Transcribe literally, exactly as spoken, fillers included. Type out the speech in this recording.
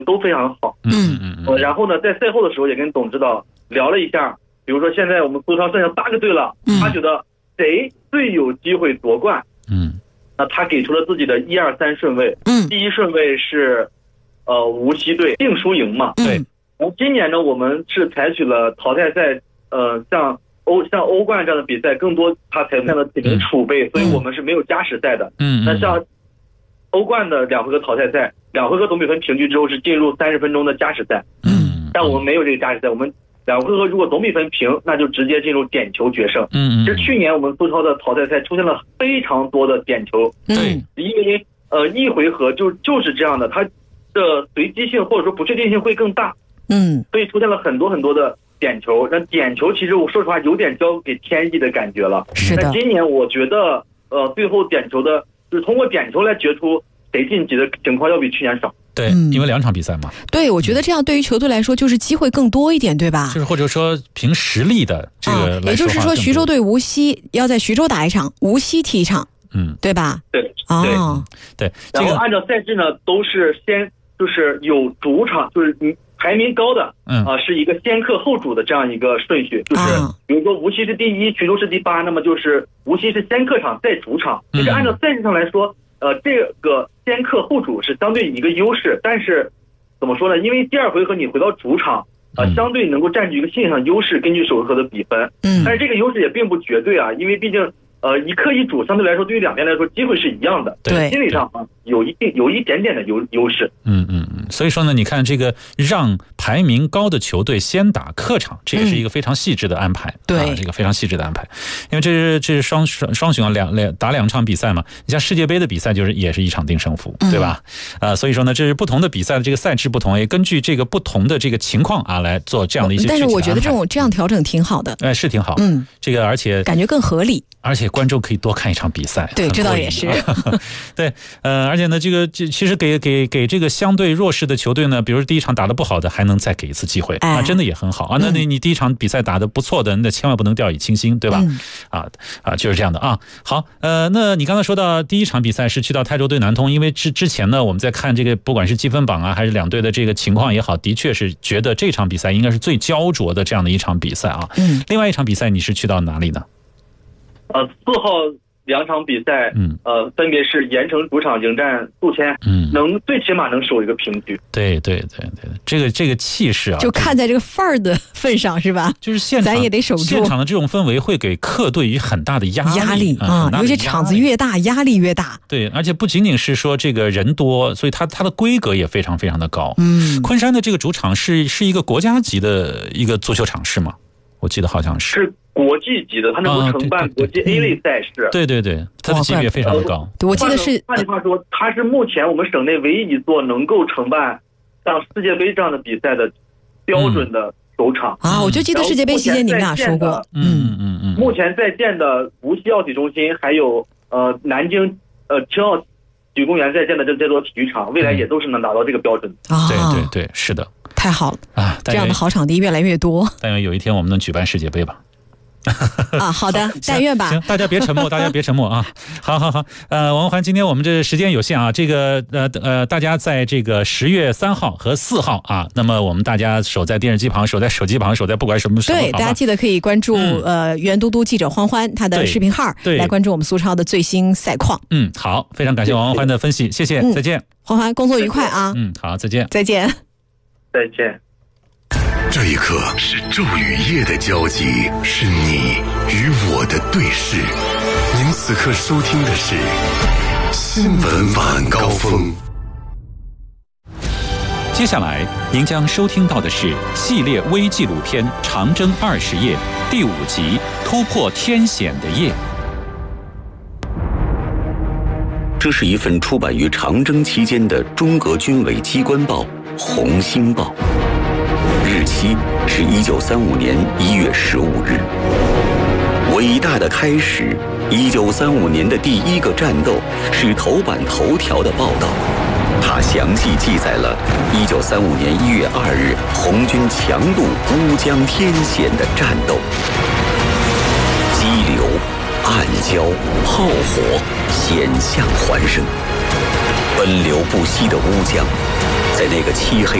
都非常好。 嗯嗯嗯。 然后呢，在赛后的时候也跟董指导聊了一下，比如说现在我们苏超剩下八个队了，他觉得谁最有机会夺冠？ 嗯， 那他给出了自己的一二三顺位。 嗯， 第一顺位是呃无锡队，定输赢嘛。 对。 然后今年呢，我们是采取了淘汰赛，呃，像欧像欧冠这样的比赛，更多他采用这样的体能储备，所以我们是没有加时赛的。 嗯， 那像欧冠的两回合淘汰赛，两回合总比分平局之后是进入三十分钟的加时赛。 嗯， 但我们没有这个加时赛，我们两回合如果总比分平，那就直接进入点球决胜。 嗯嗯。 其实去年我们苏超的淘汰赛出现了非常多的点球。 对， 因为呃一回合就就是这样的，它的随机性或者说不确定性会更大。 嗯， 所以出现了很多很多的点球。那点球其实我说实话有点交给天意的感觉了。 是的。 那今年我觉得呃最后点球的就是通过点球来决出谁晋级的情况要比去年少。 对，因为两场比赛嘛。 对，我觉得这样对于球队来说就是机会更多一点，对吧？ 就是或者说凭实力的这个来说、啊、 也就是说徐州对无锡要在徐州打一场，无锡踢一场， 嗯， 对吧？ 对， 哦， 对。 然后按照赛制呢，都是先就是有主场，就是你。排名高的，嗯啊、呃，是一个先克后主的这样一个顺序，就是比如说无锡是第一，徐州是第八，那么就是无锡是先客场再主场。其实按照赛制上来说，呃，这个先克后主是相对一个优势，但是怎么说呢？因为第二回合你回到主场，啊、呃，相对能够占据一个心理上优势，根据首回合的比分，嗯，但是这个优势也并不绝对啊，因为毕竟。呃，一客一主相对来说，对于两边来说机会是一样的， 对， 心理上啊有一定有一点点的优优势。 嗯嗯嗯，所以说呢，你看这个让排名高的球队先打客场，这也是一个非常细致的安排。 对、嗯啊，这个非常细致的安排，因为这是这是双双双雄啊，两两打两场比赛嘛。你像世界杯的比赛就是也是一场定胜负，对吧？啊、呃，所以说呢，这是不同的比赛的这个赛制不同，也根据这个不同的这个情况啊来做这样的一些具体的安排。 但是我觉得这种这样调整挺好的， 哎、呃，是挺好。 嗯， 这个而且感觉更合理。 而且观众可以多看一场比赛， 对，这倒也是。 对，呃，而且呢，这个这其实给给给这个相对弱势的球队呢，比如第一场打得不好的，还能再给一次机会、哎、啊，真的也很好啊。那你你第一场比赛打得不错的，那千万不能掉以轻心，对吧？嗯、啊啊，就是这样的啊。好，呃，那你刚才说到第一场比赛是去到泰州对南通，因为之之前呢，我们在看这个不管是积分榜啊，还是两队的这个情况也好，的确是觉得这场比赛应该是最焦灼的这样的一场比赛啊。 嗯。 另外一场比赛你是去到哪里呢？ 呃，四号两场比赛，嗯，呃，分别是盐城主场迎战宿迁，嗯，能最起码能守一个平局。 对对对对，这个这个气势啊， 就看在这个范儿的份上，是吧？ 就是现场咱也得守住。 现场的这种氛围会给客队以很大的压力， 压力啊、嗯，尤其场子越大，压力越大。 对，而且不仅仅是说这个人多，所以它它的规格也非常非常的高。 嗯， 昆山的这个主场是是一个国家级的一个足球场是吗？我记得好像是。 是国际级的，它能够承办国际 A 类赛事。 对对对，它的级别非常的高。 对，我记得是。 换句话说，它是目前我们省内唯一一座能够承办像世界杯这样的比赛的标准的球场。 嗯、啊，我就记得世界杯期间你们俩说过。 嗯嗯嗯。 目前在建的无锡奥体中心，还有呃南京呃青奥体育公园在建的这这座体育场，未来也都是能达到这个标准的。 啊， 对对对，是的。 太好了啊！ 这样的好场地越来越多。 但愿有一天我们能举办世界杯吧。 啊，好的，但愿吧。 行，大家别沉默，大家别沉默啊！好好好，呃，王文环，今天我们这时间有限啊，这个呃呃，大家在这个十月三号和四号啊，那么我们大家守在电视机旁，守在手机旁，守在不管什么时候， 对，大家记得可以关注、嗯、呃原都督记者欢欢他的视频号， 对， 来关注我们苏超的最新赛况。 嗯，好，非常感谢王文环的分析，谢谢， 嗯、 再见。 欢欢，工作愉快啊！ 嗯，好，再见， 再见， 再见。 这一刻是昼与夜的交集，是你与我的对视。您此刻收听的是新闻晚高峰。 接下来您将收听到的是系列微纪录片《长征二十夜》第五集《突破天险的夜》。 这是一份出版于长征期间的中革军委机关报《红星报》。日期是一九三五年一月十五日。伟大的开始，一九三五年的第一个战斗是头版头条的报道，它详细记载了一九三五年一月二日红军强渡乌江天险的战斗。激流、暗礁、炮火险象环生，奔流不息的乌江， 在那个漆黑